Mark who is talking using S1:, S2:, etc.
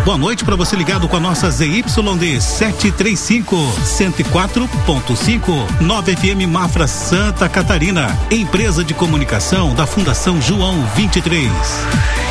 S1: Boa noite para você ligado com a nossa ZYD 735, 104.5, 9 FM Mafra, Santa Catarina. Empresa de comunicação da Fundação João 23.